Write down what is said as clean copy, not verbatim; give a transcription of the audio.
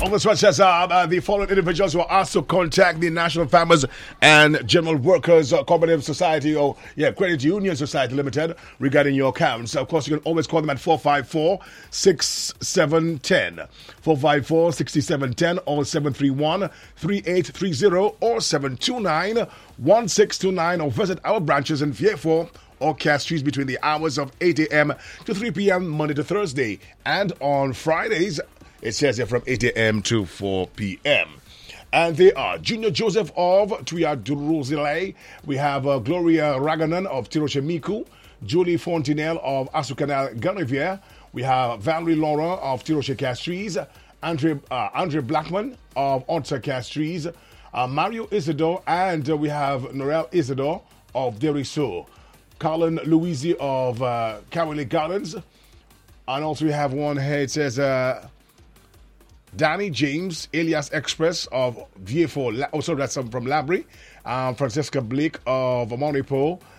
Over such as the following individuals who are asked to contact the National Farmers and General Workers Cooperative Society or Credit Union Society Limited regarding your accounts. Of course, you can always call them at 454-6710, 454-6710 or 731-3830 or 729-1629 or visit our branches in Vieux or Castries between the hours of 8 a.m. to 3 p.m. Monday to Thursday, and on Fridays it says here from 8 a.m. to 4 p.m. And they are Junior Joseph of Tuyaduruzile. We have Gloria Raganan of Tirochemiku, Julie Fontinelle of Asucanal Garivier. We have Valerie Laura of Tiroche Castries, Andre Blackman of Onsa Castries, Mario Isidore, and we have Norel Isidore of Deriso, Colin Louisi of Cowley Gardens, and also we have one here, it says Danny James, Elias Express of Vieux, also that's from Labrie, Francesca Blake of Monipo,